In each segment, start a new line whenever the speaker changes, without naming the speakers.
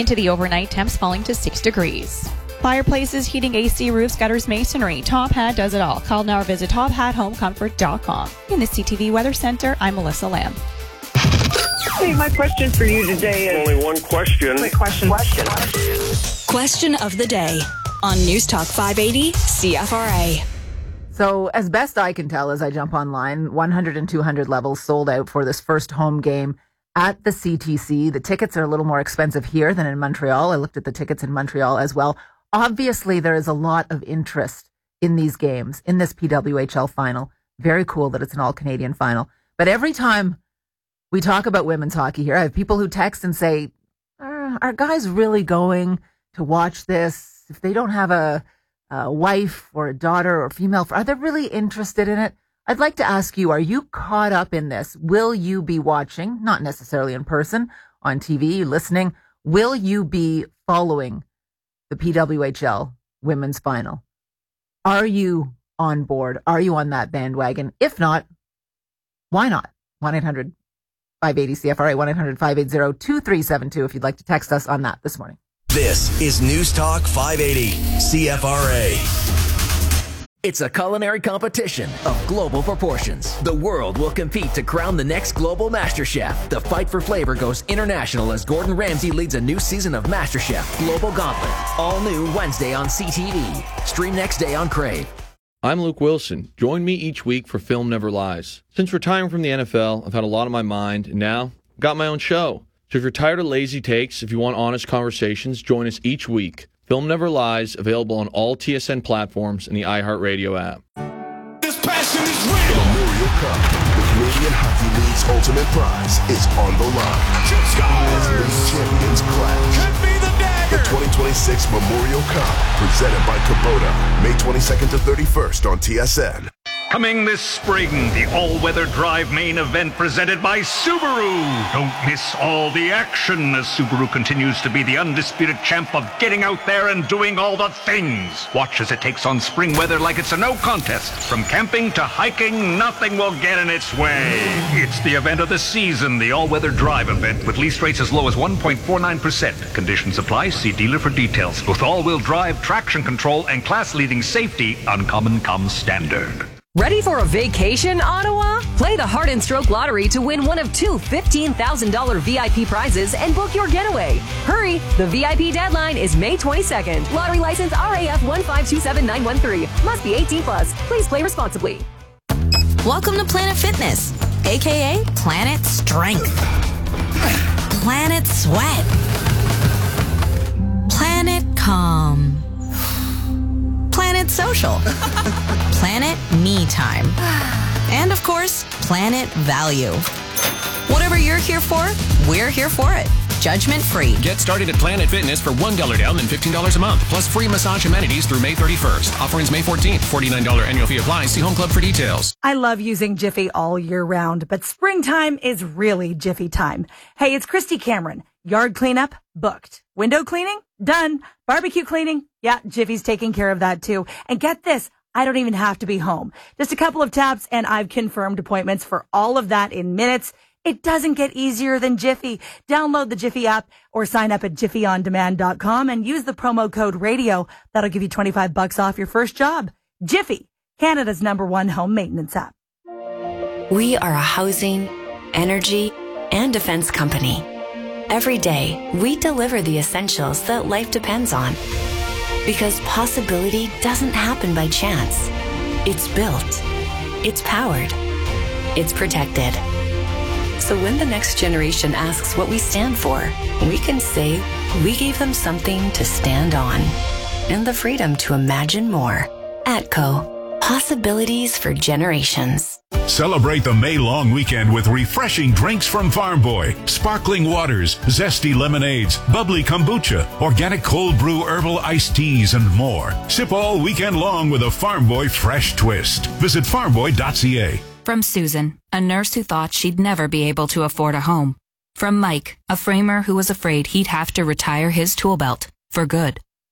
Into the overnight, temps falling to 6 degrees. Fireplaces, heating, AC, roofs, gutters, masonry. Top Hat does it all. Call now or visit tophathomecomfort.com. In the CTV Weather Center, I'm Melissa Lamb.
Hey, my question for you today is...
Only one question.
Question of the day on News Talk 580 CFRA.
So, as best I can tell as I jump online, 100 and 200 levels sold out for this first home game at the CTC. The tickets are a little more expensive here than in Montreal. I looked at the tickets in Montreal as well. Obviously, there is a lot of interest in these games, in this PWHL final. Very cool that it's an all-Canadian final. But every time we talk about women's hockey here, I have people who text and say, are guys really going to watch this? If they don't have a wife or a daughter or female, are they really interested in it? I'd like to ask you, are you caught up in this? Will you be watching, not necessarily in person, on TV, listening? Will you be following the PWHL women's final? Are you on board? Are you on that bandwagon? If not, why not? 1-800-580-CFRA, 1-800-580-2372 if you'd like to text us on that this morning.
This is News Talk 580 CFRA. It's a culinary competition of global proportions. The world will compete to crown the next global master chef. The fight for flavor goes international as Gordon Ramsay leads a new season of MasterChef Global Gauntlet. All new Wednesday on CTV. Stream next day on Crave.
I'm Luke Wilson. Join me each week for Film Never Lies. Since retiring from the NFL, I've had a lot on my mind, and now I've got my own show. So if you're tired of lazy takes, if you want honest conversations, join us each week. Film Never Lies, available on all TSN platforms and the iHeartRadio app.
This passion is real. The Memorial Cup, the Canadian Hockey League's ultimate prize, is on the line. As league champions clash. Could be the dagger. The 2026 Memorial Cup, presented by Kubota, May 22nd to 31st on TSN.
Coming this spring, the all-weather drive main event presented by Subaru. Don't miss all the action as Subaru continues to be the undisputed champ of getting out there and doing all the things. Watch as it takes on spring weather like it's a no contest. From camping to hiking, nothing will get in its way. It's the event of the season, the all-weather drive event with lease rates as low as 1.49%. Conditions apply. See dealer for details. With all-wheel drive, traction control, and class-leading safety, Uncommon comes standard.
Ready for a vacation, Ottawa? Play the Heart and Stroke Lottery to win one of two $15,000 VIP prizes and book your getaway. Hurry! The VIP deadline is May 22nd. Lottery license RAF 1527913. Must be 18 plus. Please play responsibly.
Welcome to Planet Fitness, aka Planet Strength, Planet Sweat, Planet Calm, Planet Social, Planet Me Time, and of course, Planet Value. Whatever you're here for, we're here for it. Judgment free.
Get started at Planet Fitness for $1 down and $15 a month, plus free massage amenities through May 31st. Offer ends May 14th. $49 annual fee applies. See Home Club for details.
I love using Jiffy all year round, but springtime is really Jiffy time. Hey, it's Christy Cameron. Yard cleanup? Booked. Window cleaning? Done. Barbecue cleaning? Yeah, Jiffy's taking care of that too. And get this, I don't even have to be home. Just a couple of taps and I've confirmed appointments for all of that in minutes. It doesn't get easier than Jiffy. Download the Jiffy app or sign up at jiffyondemand.com and use the promo code radio. That'll give you $25 off your first job. Jiffy, Canada's #1 home maintenance app.
We are a housing, energy, and defense company. Every day, we deliver the essentials that life depends on. Because possibility doesn't happen by chance. It's built. It's powered. It's protected. So when the next generation asks what we stand for, we can say we gave them something to stand on and the freedom to imagine more. ATCO, possibilities for generations.
Celebrate the May long weekend with refreshing drinks from Farm Boy. Sparkling waters, zesty lemonades, bubbly kombucha, organic cold brew herbal iced teas, and more. Sip all weekend long with a Farm Boy fresh twist. Visit farmboy.ca.
From Susan, a nurse who thought she'd never be able to afford a home. From Mike, a framer who was afraid he'd have to retire his tool belt for good.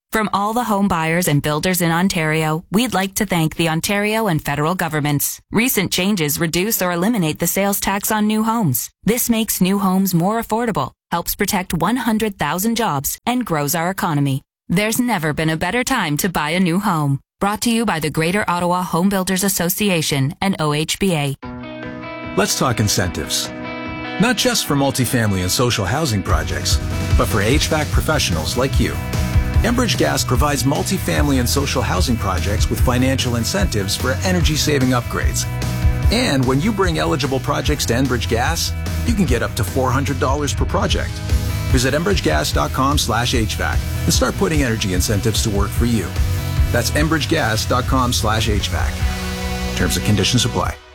From all the home buyers and builders in Ontario, we'd like to thank the Ontario and federal governments. Recent changes reduce or eliminate the sales tax on new homes. This makes new homes more affordable, helps protect 100,000 jobs, and grows our economy. There's never been a better time to buy a new home. Brought to you by the Greater Ottawa Home Builders Association and OHBA.
Let's talk incentives. Not just for multifamily and social housing projects, but for HVAC professionals like you. Enbridge Gas provides multifamily and social housing projects with financial incentives for energy-saving upgrades. And when you bring eligible projects to Enbridge Gas, you can get up to $400 per project. Visit enbridgegas.com/HVAC and start putting energy incentives to work for you. That's enbridgegas.com/HVAC. Terms and conditions apply.